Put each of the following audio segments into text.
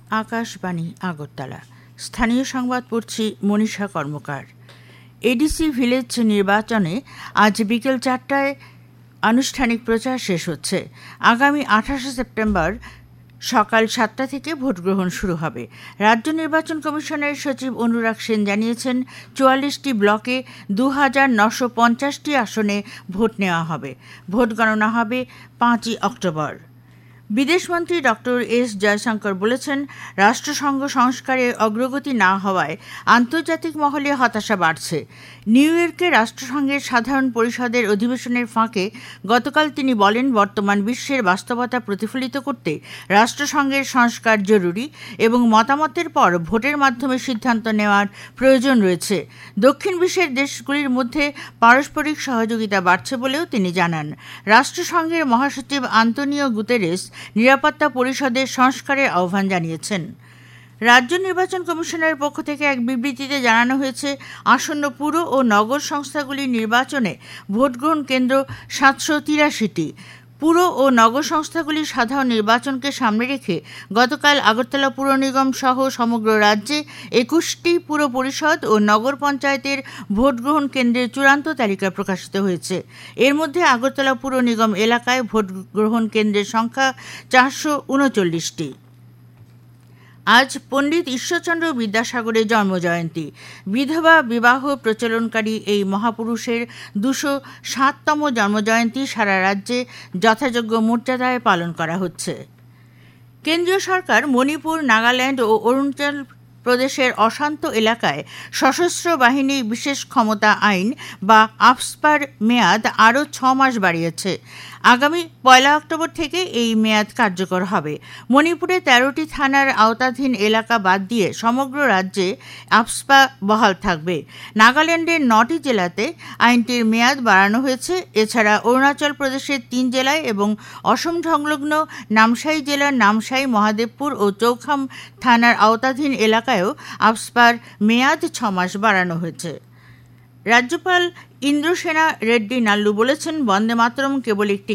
আকাশবাণী আগরতলা। স্থানীয় সংবাদ পড়ছি মনীষা কর্মকার। এডিসি ভিলেজ নির্বাচনে আজ বিকেল 4টায় আনুষ্ঠানিক প্রচার শেষ হচ্ছে। আগামী 28 সেপ্টেম্বর সকাল 7টা থেকে ভোট গ্রহণ শুরু হবে। রাজ্য নির্বাচন কমিশনের সচিব অনুরাগ সেন জানিয়েছেন, 44টি ব্লকে 2950টি আসনে ভোট নেওয়া হবে। ভোট গণনা হবে 5ই অক্টোবর। বিদেশমন্ত্রী ডক্টর এস জয়শঙ্কর বলেছেন, রাষ্ট্রসংঘ সংস্কারে অগ্রগতি না হওয়ায় আন্তর্জাতিক মহলে হতাশা বাড়ছে। নিউ ইয়র্কে রাষ্ট্রসংঘের সাধারণ পরিষদের অধিবেশনের ফাঁকে গতকাল তিনি বলেন, বর্তমান বিশ্বের বাস্তবতা প্রতিফলিত করতে রাষ্ট্রসংঘের সংস্কার জরুরি এবং মতামতের পর ভোটের মাধ্যমে সিদ্ধান্ত নেওয়ার প্রয়োজন রয়েছে। দক্ষিণ বিশ্বের দেশগুলির মধ্যে পারস্পরিক সহযোগিতা বাড়ছে বলেও তিনি জানান। রাষ্ট্রসংঘের মহাসচিব আন্তোনিও গুতেরেস নিরাপত্তা পরিষদের সংস্কারের আহ্বান জানিয়েছেন। রাজ্য নির্বাচন কমিশনের পক্ষ থেকে এক বিবৃতিতে জানানো হয়েছে, আসন্ন পুর ও নগর সংস্থাগুলির নির্বাচনে ভোটগ্রহণ কেন্দ্র 783টি। পুর ও নগর সংস্থাগুলির সাধারণ নির্বাচনকে সামনে রেখে গতকাল আগরতলা পুর নিগম সহ সমগ্র রাজ্যে 21টি পুর পরিষদ ও নগর পঞ্চায়েতের ভোটগ্রহণ কেন্দ্রের চূড়ান্ত তালিকা প্রকাশিত হয়েছে। এর মধ্যে আগরতলা পুর নিগম এলাকায় ভোটগ্রহণ কেন্দ্রের সংখ্যা 439টি। আজ পণ্ডিত ঈশ্বরচন্দ্র বিদ্যাসাগরের জন্মজয়ন্তী। বিধবা বিবাহ প্রচলনকারী এই মহাপুরুষের 207তম জন্মজয়ন্তী সারা রাজ্যে যথাযোগ্য মর্যাদায় পালন করা হচ্ছে। কেন্দ্রীয় সরকার মণিপুর, নাগাল্যান্ড ও অরুণাচল প্রদেশের অশান্ত এলাকায় সশস্ত্র বাহিনী বিশেষ ক্ষমতা আইন বা আফস্পার মেয়াদ আরও 6 মাস বাড়িয়েছে। আগামী 1 অক্টোবর থেকে এই মেয়াদ কার্যকর হবে। মণিপুরে 13টি থানার আওতাধীন এলাকা বাদ দিয়ে সমগ্র রাজ্যে আফস্পা বহাল থাকবে। নাগাল্যান্ডের 9টি জেলাতে আইনটির মেয়াদ বাড়ানো হয়েছে। এছাড়া অরুণাচল প্রদেশের 3 জেলায় এবং অসম সংলগ্ন নামসাই জেলার নামসাই, মহাদেবপুর ও চৌখাম থানার আওতাধীন এলাকায়ও আফস্পার মেয়াদ 6 মাস বাড়ানো হয়েছে। রাজ্যপাল ইন্দ্রসেনা রেড্ডি নাল্লু বলেছেন, বন্দে মাতরম কেবল একটি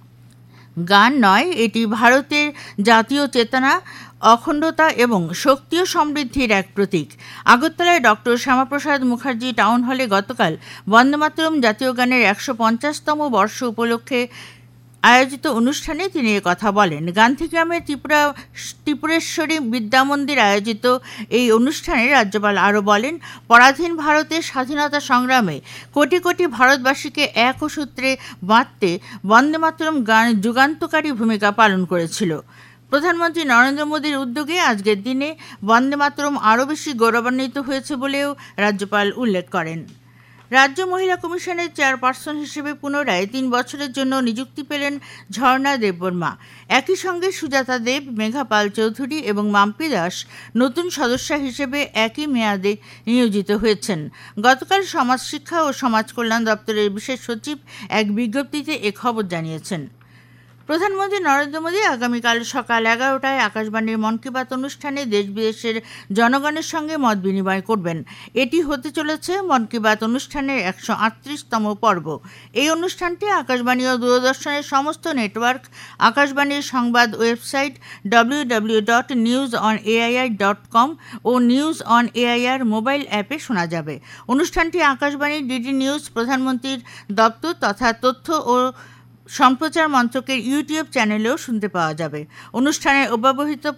গান নয়, এটি ভারতের জাতীয় চেতনা, অখণ্ডতা এবং শক্তি ও সমৃদ্ধির এক প্রতীক। আগরতলায় ডক্টর শ্যামাপ্রসাদ মুখার্জি টাউন হলে গতকাল বন্দে মাতরম জাতীয় গানের 150তম বর্ষ উপলক্ষে আয়োজিত অনুষ্ঠানে তিনি কথা বলেন। গান্ধীগ্রামের ত্রিপুরেশ্বরী বিদ্যামন্দির আয়োজিত এই অনুষ্ঠানে রাজ্যপাল আরও বলেন, পরাধীন ভারতের স্বাধীনতা সংগ্রামে কোটি কোটি ভারতবাসীকে এক সূত্রে বাঁধতে বন্দে মাতরম গান যুগান্তকারী ভূমিকা পালন করেছিল। প্রধানমন্ত্রী নরেন্দ্র মোদীর উদ্যোগে আজকের দিনে বন্দে মাতরম আরও বেশি গৌরবান্বিত হয়েছে বলেও রাজ্যপাল উল্লেখ করেন। রাজ্য মহিলা কমিশনের চেয়ারপারসন হিসেবে পুনরায় 3 বছরের জন্য নিযুক্তি পেলেন ঝর্ণা দেববর্মা। একই সঙ্গে সুজাতা দেব, মেঘা পাল চৌধুরী এবং মাম্পি দাস নতুন সদস্যা হিসেবে একই মেয়াদে নিয়োজিত হয়েছেন। গতকাল সমাজ শিক্ষা ও সমাজ কল্যাণ দপ্তরের বিশেষ সচিব এক বিজ্ঞপ্তিতে এ খবর জানিয়েছেন। প্রধানমন্ত্রী নরেন্দ্র মোদী আগামীকাল সকাল 11টায় আকাশবাণীর মন কি বাত অনুষ্ঠানে দেশ বিদেশের জনগণের সঙ্গে মত বিনিময় করবেন। এটি হতে চলেছে মন কি বাত অনুষ্ঠানের 138তম পর্ব। এই অনুষ্ঠানটি আকাশবাণী ও দূরদর্শনের সমস্ত নেটওয়ার্ক, আকাশবাণীর সংবাদ website www.newsonair.com O news on AIR mobile অ্যাপে শোনা যাবে। অনুষ্ঠানটি আকাশবাণীর ডিডি নিউজ, প্রধানমন্ত্রীর দপ্তর তথা তথ্য ও সম্প্রচার মন্ত্রকের ইউটিউব চ্যানেলেও শুনতে পাওয়া যাবে। অনুষ্ঠানের অব্যবহিত